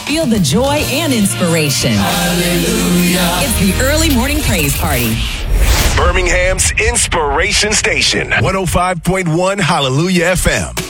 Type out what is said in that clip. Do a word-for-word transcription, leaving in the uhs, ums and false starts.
Feel the joy and inspiration. Hallelujah. It's the early morning praise party. Birmingham's Inspiration Station, one oh five point one Hallelujah F M.